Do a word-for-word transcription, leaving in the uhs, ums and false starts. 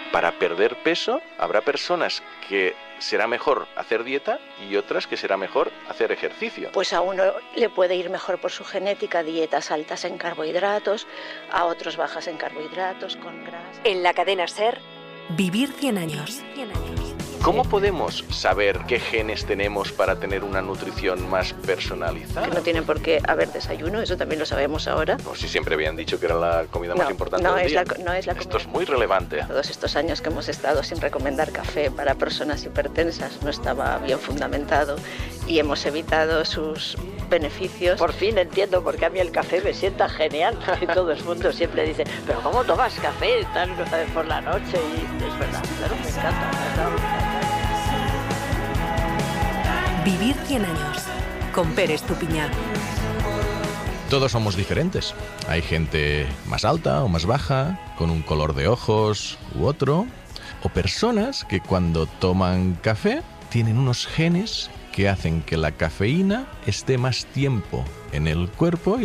para perder peso habrá personas que será mejor hacer dieta y otras que será mejor hacer ejercicio. Pues a uno le puede ir mejor por su genética, dietas altas en carbohidratos, a otros bajas en carbohidratos, con grasa. En la cadena SER, Vivir cien años. ¿Cómo podemos saber qué genes tenemos para tener una nutrición más personalizada? Que no tiene por qué haber desayuno, eso también lo sabemos ahora. No, si siempre habían dicho que era la comida no, más importante no del es día. La, no es la Esto es muy relevante. Todos estos años que hemos estado sin recomendar café para personas hipertensas no estaba bien fundamentado y hemos evitado sus beneficios. Por fin entiendo por qué a mí el café me sienta genial. Y todo el mundo siempre dice, pero ¿cómo tomas café tal por la noche? Y es verdad, claro, me encanta, me encanta, me encanta. Vivir cien años, con Pérez Tupiñán. Todos somos diferentes. Hay gente más alta o más baja, con un color de ojos u otro, o personas que cuando toman café tienen unos genes que hacen que la cafeína esté más tiempo en el cuerpo